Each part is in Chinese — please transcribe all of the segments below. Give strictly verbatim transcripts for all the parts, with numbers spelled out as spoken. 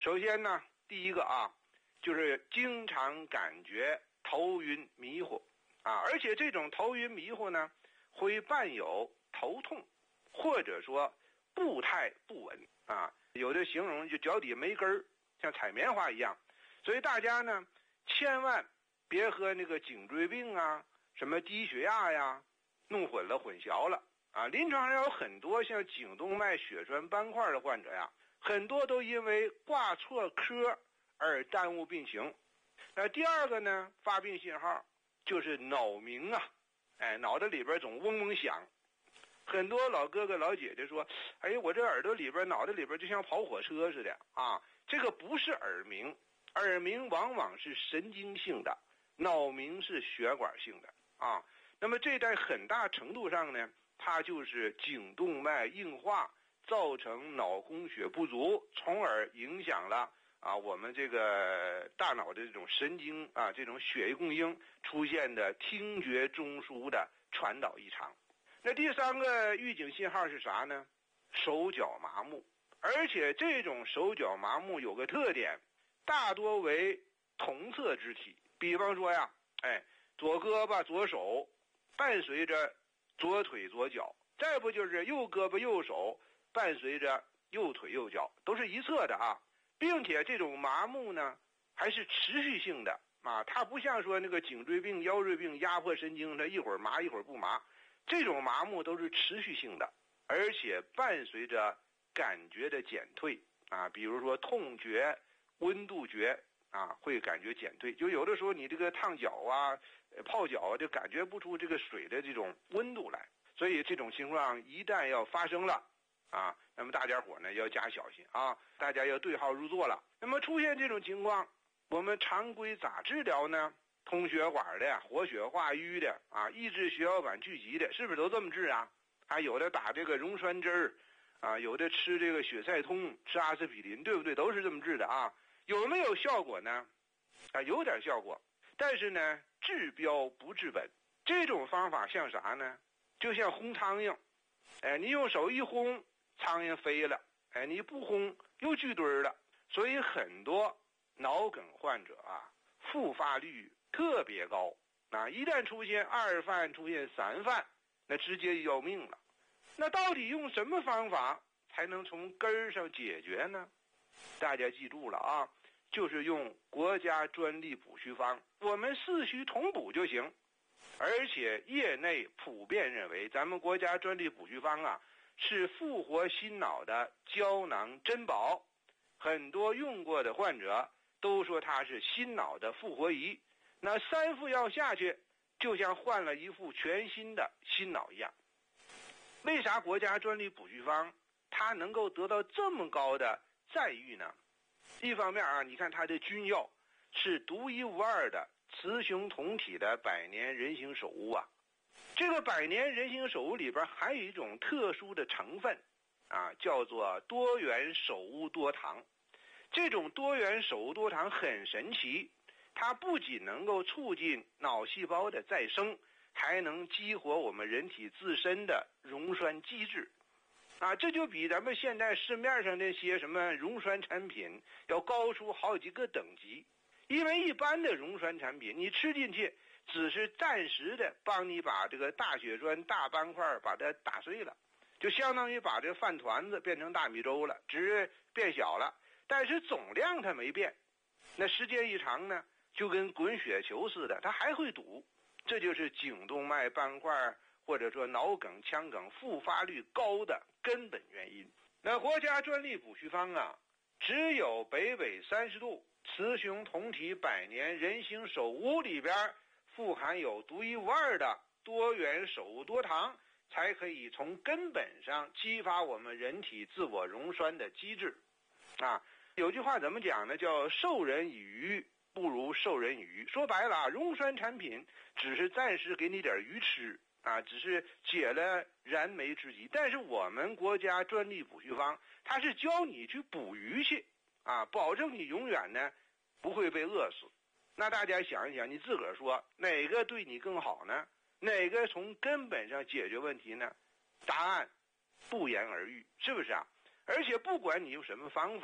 首先呢，第一个啊，就是经常感觉头晕迷糊啊，而且这种头晕迷糊呢，会伴有头痛，或者说步态不稳啊，有的形容就脚底没根儿，像踩棉花一样。所以大家呢，千万别和那个颈椎病啊、什么低血压呀弄混了、混淆了啊。临床上有很多像颈动脉血栓斑块的患者呀，很多都因为挂错科而耽误病情。那第二个呢，发病信号就是脑鸣啊，哎，脑袋里边总嗡嗡响。很多老哥哥老姐姐说，哎，我这耳朵里边、脑袋里边就像跑火车似的啊。这个不是耳鸣，耳鸣往往是神经性的，脑鸣是血管性的啊。那么这在很大程度上呢，它就是颈动脉硬化造成脑供血不足，从而影响了啊我们这个大脑的这种神经啊这种血液供应出现的听觉中枢的传导异常。那第三个预警信号是啥呢？手脚麻木，而且这种手脚麻木有个特点，大多为同侧肢体，比方说呀，哎，左胳膊左手伴随着左腿左脚，再不就是右胳膊右手伴随着右腿右脚，都是一侧的啊，并且这种麻木呢还是持续性的啊，它不像说那个颈椎病、腰椎病压迫神经，它一会儿麻一会儿不麻，这种麻木都是持续性的，而且伴随着感觉的减退啊，比如说痛觉、温度觉啊，会感觉减退。就有的时候你这个烫脚啊、泡脚啊，就感觉不出这个水的这种温度来。所以这种情况一旦要发生了啊，那么大家伙呢要加小心啊，大家要对号入座了。那么出现这种情况，我们常规咋治疗呢？通血管的、活血化瘀的啊，抑制血小板聚集的，是不是都这么治啊？还有的打这个溶栓针儿啊，有的吃这个血塞通、吃阿司匹林，对不对？都是这么治的啊。有没有效果呢？啊，有点效果，但是呢，治标不治本。这种方法像啥呢？就像轰苍蝇，哎，你用手一轰，苍蝇飞了，哎，你不轰又聚堆了。所以很多脑梗患者啊，复发率特别高啊，一旦出现二犯、出现三犯，那直接要命了。那到底用什么方法才能从根儿上解决呢？大家记住了啊，就是用国家专利补虚方，我们四虚同补就行。而且业内普遍认为，咱们国家专利补虚方啊，是复活心脑的胶囊珍宝，很多用过的患者都说它是心脑的复活仪。那三副药下去，就像换了一副全新的心脑一样。为啥国家专利补虚方它能够得到这么高的赞誉呢？一方面啊，你看它的君药是独一无二的雌雄同体的百年人形首乌啊。这个百年人形首乌里边还有一种特殊的成分啊，叫做多元首乌多糖。这种多元首乌多糖很神奇，它不仅能够促进脑细胞的再生，还能激活我们人体自身的溶栓机制啊，这就比咱们现在市面上那些什么溶栓产品要高出好几个等级。因为一般的溶栓产品你吃进去只是暂时的帮你把这个大血栓、大斑块把它打碎了，就相当于把这个饭团子变成大米粥了，只是变小了，但是总量它没变。那时间一长呢，就跟滚雪球似的，它还会堵。这就是颈动脉斑块或者说脑梗、腔梗复发率高的根本原因。那国家专利补虚方啊，只有北纬三十度雌雄同体百年人形首乌里边富含有独一无二的多元首乌多糖，才可以从根本上激发我们人体自我溶栓的机制啊。有句话怎么讲呢？叫授人以鱼不如授人以渔。说白了啊，溶栓产品只是暂时给你点鱼吃啊，只是解了燃眉之急。但是我们国家专利补虚方，它是教你去捕鱼去啊，保证你永远呢不会被饿死。那大家想一想，你自个儿说哪个对你更好呢？哪个从根本上解决问题呢？答案不言而喻，是不是啊？而且不管你用什么方法，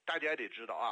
大家也得知道啊。